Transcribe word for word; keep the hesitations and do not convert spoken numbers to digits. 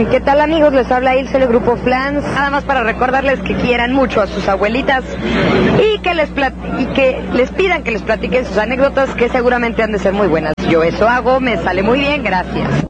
¿qué tal, amigos? Les habla Ilse del Grupo Flans. Nada más para recordarles que quieran mucho a sus abuelitas y que les plat y que les pidan que les platiquen sus anécdotas, que seguramente han de ser muy buenas. Yo eso hago, me sale muy bien, gracias.